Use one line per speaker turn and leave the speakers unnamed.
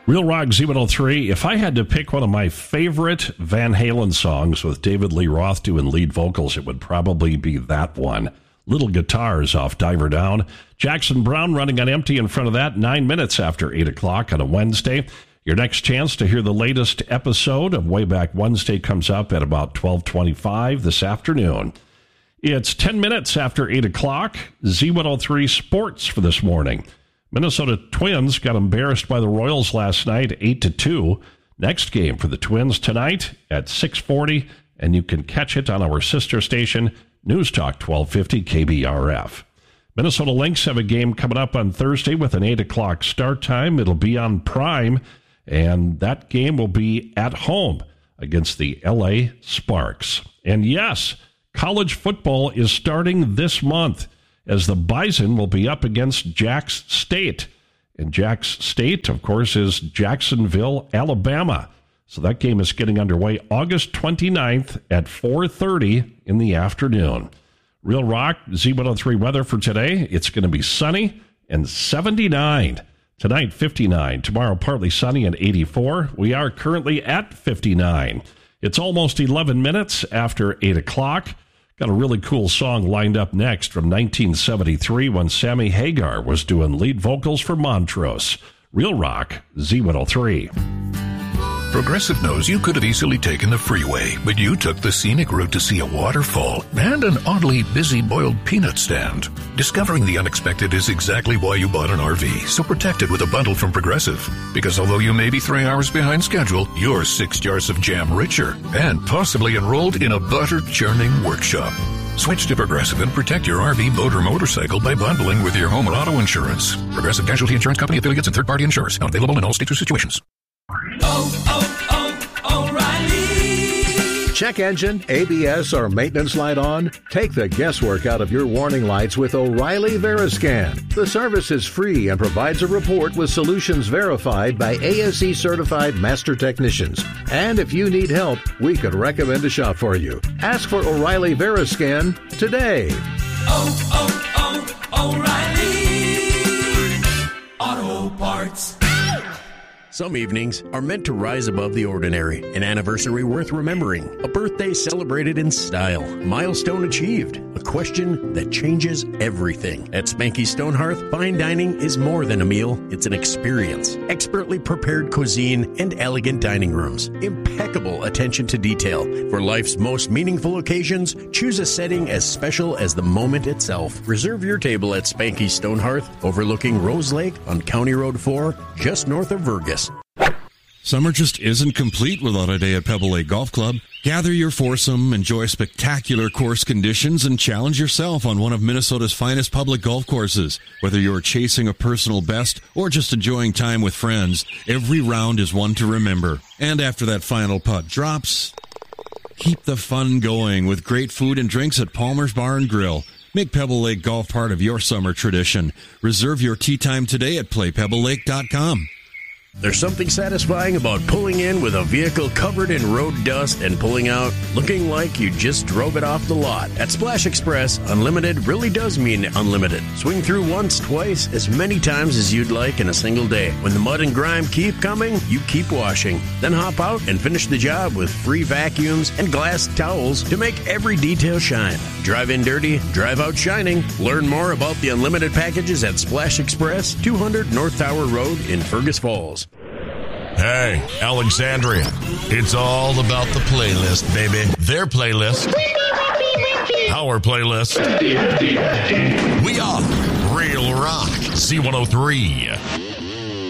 Real Rock Z103. If I had to pick one of my favorite Van Halen songs with David Lee Roth doing lead vocals, it would probably be that one. Little Guitars off Diver Down. Jackson Browne running on empty in front of that, 9 minutes after 8 o'clock on a Wednesday. Your next chance to hear the latest episode of Wayback Wednesday comes up at about 12:25 this afternoon. It's 10 minutes after 8 o'clock. Z103 Sports for this morning. Minnesota Twins got embarrassed by the Royals last night, 8-2. Next game for the Twins tonight at 6:40, and you can catch it on our sister station, News Talk 1250 KBRF. Minnesota Lynx have a game coming up on Thursday with an 8 o'clock start time. It'll be on Prime, and that game will be at home against the LA Sparks. And yes, college football is starting this month, as the Bison will be up against Jax State. And Jax State, of course, is Jacksonville, Alabama. So that game is getting underway August 29th at 4:30 in the afternoon. Real Rock Z103 weather for today. It's going to be sunny and 79. Tonight, 59. Tomorrow, partly sunny and 84. We are currently at 59. It's almost 11 minutes after 8 o'clock. Got a really cool song lined up next from 1973 when Sammy Hagar was doing lead vocals for Montrose. Real Rock, Z103.
Progressive knows you could have easily taken the freeway, but you took the scenic route to see a waterfall and an oddly busy boiled peanut stand. Discovering the unexpected is exactly why you bought an RV, so protect it with a bundle from Progressive. Because although you may be 3 hours behind schedule, you're 6 jars of jam richer and possibly enrolled in a butter-churning workshop. Switch to Progressive and protect your RV, boat, or motorcycle by bundling with your home and auto insurance. Progressive Casualty Insurance Company affiliates and third-party insurers. Not available in all states or situations.
O'Reilly. Check engine, ABS, or maintenance light on? Take the guesswork out of your warning lights with O'Reilly Veriscan. The service is free and provides a report with solutions verified by ASE certified master technicians. And if you need help, we could recommend a shop for you. Ask for O'Reilly Veriscan today.
O'Reilly Auto Parts.
Some evenings are meant to rise above the ordinary. An anniversary worth remembering. A birthday celebrated in style. Milestone achieved. A question that changes everything. At Spanky Stonehearth, fine dining is more than a meal. It's an experience. Expertly prepared cuisine and elegant dining rooms. Impeccable attention to detail. For life's most meaningful occasions, choose a setting as special as the moment itself. Reserve your table at Spanky Stonehearth, overlooking Rose Lake on County Road 4, just north of Vergas.
Summer just isn't complete without a day at Pebble Lake Golf Club. Gather your foursome, enjoy spectacular course conditions, and challenge yourself on one of Minnesota's finest public golf courses. Whether you're chasing a personal best or just enjoying time with friends, every round is one to remember. And after that final putt drops, keep the fun going with great food and drinks at Palmer's Bar and Grill. Make Pebble Lake Golf part of your summer tradition. Reserve your tee time today at playpebblelake.com.
There's something satisfying about pulling in with a vehicle covered in road dust and pulling out looking like you just drove it off the lot. At Splash Express, unlimited really does mean unlimited. Swing through once, twice, as many times as you'd like in a single day. When the mud and grime keep coming, you keep washing. Then hop out and finish the job with free vacuums and glass towels to make every detail shine. Drive in dirty, drive out shining. Learn more about the unlimited packages at Splash Express, 200 North Tower Road in Fergus Falls.
Hey, Alexandria, it's all about the playlist, baby. Their playlist. Our playlist. We are Real Rock Z103.